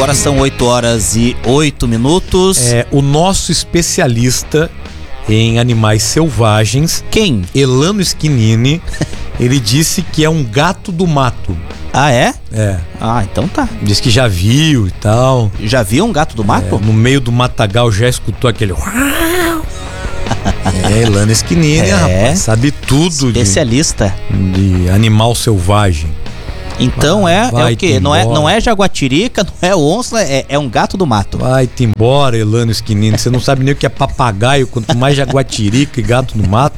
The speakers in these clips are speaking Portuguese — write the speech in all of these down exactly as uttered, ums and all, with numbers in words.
Agora são oito horas e oito minutos. É, o nosso especialista em animais selvagens, quem? Elano Schinnini, ele disse que é um gato do mato. Ah, é? É. Ah, então tá. Diz que já viu e tal. Já viu um gato do mato? É, no meio do matagal já escutou aquele... É, Elano Schinnini, É. rapaz, sabe tudo Especialista. de, de animal selvagem. Então é, é Vai o quê? te Não é, embora. não é jaguatirica, não é onça, é, é um gato do mato. Vai-te embora, Elano Schinnini. Você não sabe nem o que é papagaio, quanto mais jaguatirica e gato no mato.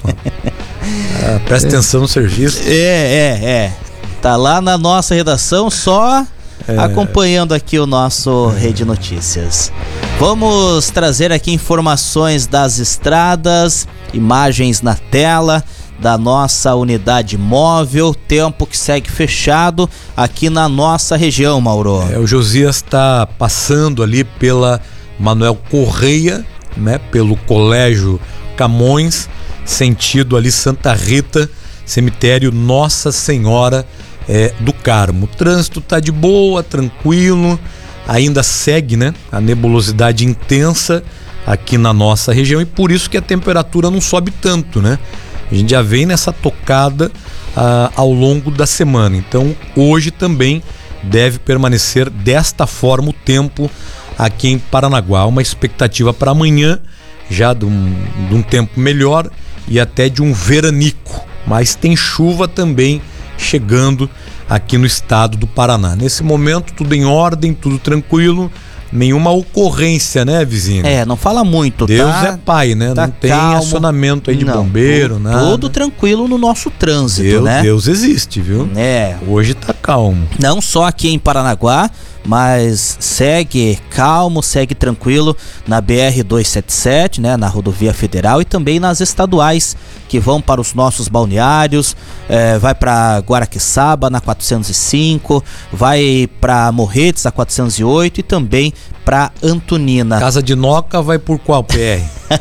Ah, presta atenção no serviço. É, é, é. Tá lá na nossa redação só É. acompanhando aqui o nosso É. Rede Notícias. Vamos trazer aqui informações das estradas, imagens na tela da nossa unidade móvel, tempo que segue fechado aqui na nossa região, Mauro. É, o Josias está passando ali pela Manuel Correia, né, pelo Colégio Camões, sentido ali Santa Rita, cemitério Nossa Senhora é, do Carmo. O trânsito tá de boa, tranquilo, ainda segue, né, a nebulosidade intensa aqui na nossa região e por isso que a temperatura não sobe tanto, né? A gente já vem nessa tocada ah, ao longo da semana. Então hoje também deve permanecer desta forma o tempo aqui em Paranaguá. Uma expectativa para amanhã já de um, de um tempo melhor e até de um veranico. Mas tem chuva também chegando aqui no estado do Paraná. Nesse momento tudo em ordem, tudo tranquilo. Nenhuma ocorrência, né, vizinho? É, não fala muito, Deus tá? é pai, né? Tá não tem calmo. acionamento aí de Não, bombeiro, tudo, nada. Tudo tranquilo no nosso trânsito, Deus, né? Deus existe, viu? É. Hoje tá calmo. Não só aqui em Paranaguá, mas segue calmo, segue tranquilo na B R duzentos e setenta e sete, né, na rodovia federal e também nas estaduais que vão para os nossos balneários, é, vai para Guaraqueçaba na quatrocentos e cinco, vai para Morretes a quatrocentos e oito e também para Antonina. Casa de Noca vai por qual P R?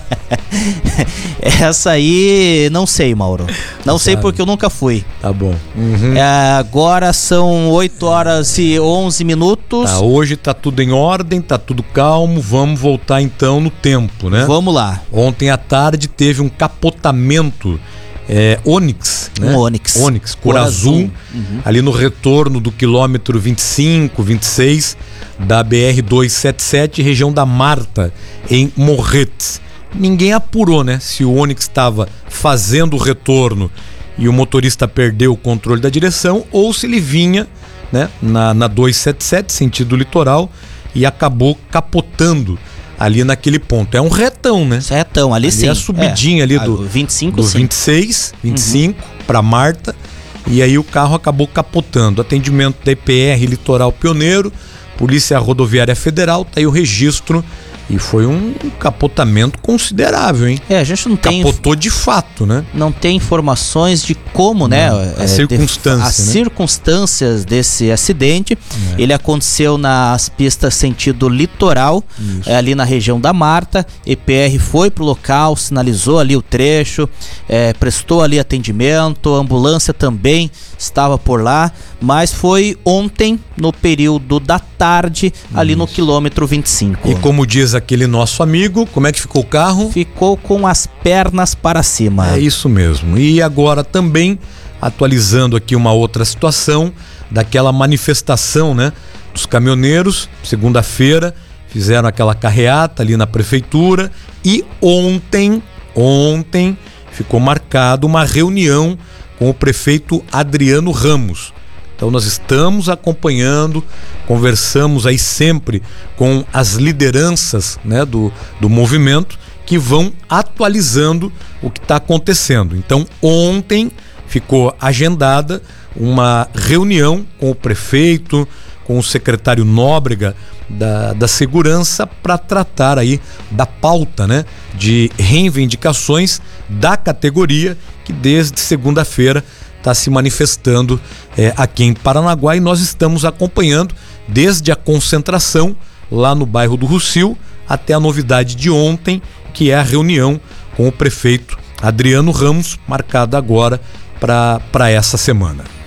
Essa aí não sei, Mauro. Não sei Sabe. porque eu nunca fui. Tá bom. Uhum. É, agora são oito horas e onze minutos. Tá, hoje tá tudo em ordem, tá tudo calmo. Vamos voltar então no tempo, né? Vamos lá. Ontem à tarde teve um capotamento é, Onix, né? Um Onix. Onix, cor, Cor azul, azul. Uhum. ali no retorno do quilômetro vinte e cinco, vinte e seis da B R duzentos e setenta e sete, região da Marta, em Morretes. Ninguém apurou, né? Se o Onix estava fazendo o retorno e o motorista perdeu o controle da direção ou se ele vinha, né, na, na duzentos e setenta e sete, sentido litoral, e acabou capotando ali naquele ponto. É um retão, né? Retão, ali, ali sim. É a subidinha é, ali do, vinte e cinco, do sim. vinte e seis, vinte e cinco uhum. para Marta, e aí o carro acabou capotando. Atendimento da I P R Litoral Pioneiro, Polícia Rodoviária Federal, tá aí o registro. E foi um capotamento considerável, hein? É, a gente não tem... Capotou de fato, né? Não tem informações de como, né? A é, circunstância, de, As né? circunstâncias desse acidente. É. Ele aconteceu nas pistas sentido litoral, é, ali na região da Marta. E P R foi pro local, sinalizou ali o trecho, é, prestou ali atendimento, a ambulância também estava por lá, mas foi ontem, no período da tarde, ali Isso. no quilômetro vinte e cinco. E como diz aquele nosso amigo, como é que ficou o carro? Ficou com as pernas para cima. É isso mesmo. E agora também, atualizando aqui uma outra situação, daquela manifestação, né, dos caminhoneiros, segunda-feira, fizeram aquela carreata ali na prefeitura e ontem, ontem, ficou marcado uma reunião com o prefeito Adriano Ramos. Então nós estamos acompanhando, conversamos aí sempre com as lideranças, né, do, do movimento que vão atualizando o que está acontecendo. Então ontem ficou agendada uma reunião com o prefeito, com o secretário Nóbrega da, da Segurança para tratar aí da pauta, né, de reivindicações da categoria que desde segunda-feira está se manifestando é, aqui em Paranaguá e nós estamos acompanhando desde a concentração lá no bairro do Rossio até a novidade de ontem, que é a reunião com o prefeito Adriano Ramos, marcada agora para essa semana.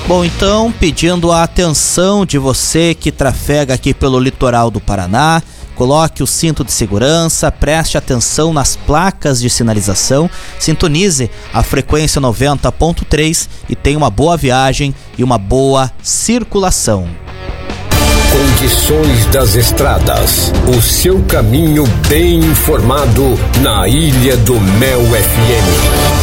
Bom, então, pedindo a atenção de você que trafega aqui pelo litoral do Paraná, coloque o cinto de segurança, preste atenção nas placas de sinalização, sintonize a frequência noventa ponto três e tenha uma boa viagem e uma boa circulação. Condições das estradas. O seu caminho bem informado na Ilha do Mel F M.